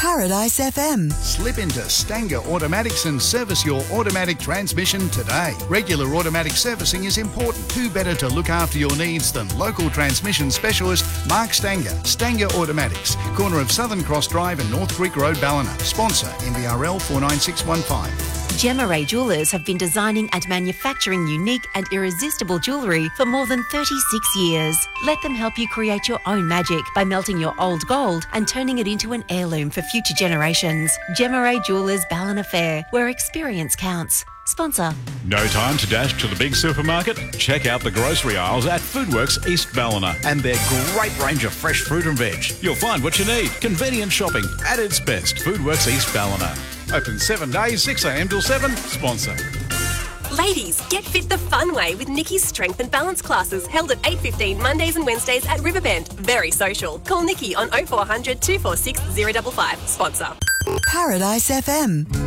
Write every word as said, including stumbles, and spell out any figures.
Paradise F M. Slip into Stanger Automatics and service your automatic transmission today. Regular automatic servicing is important. Who better to look after your needs than local transmission specialist Mark Stanger? Stanger Automatics, corner of Southern Cross Drive and North Creek Road, Ballina. Sponsor M B R L four nine six one five. Gemma Ray Jewellers have been designing and manufacturing unique and irresistible jewellery for more than thirty-six years. Let them help you create your own magic by melting your old gold and turning it into an heirloom for future generations. Gemma Ray Jewellers Ballina Fair, where experience counts. Sponsor. No time to dash to the big supermarket? Check out the grocery aisles at Foodworks East Ballina and their great range of fresh fruit and veg. You'll find what you need. Convenient shopping at its best. Foodworks East Ballina. Open seven days, six a m till seven. Sponsor. Ladies, get fit the fun way with Nikki's Strength and Balance classes held at eight fifteen Mondays and Wednesdays at Riverbend. Very social. Call Nikki on oh four hundred, two four six, oh five five. Sponsor. Paradise F M.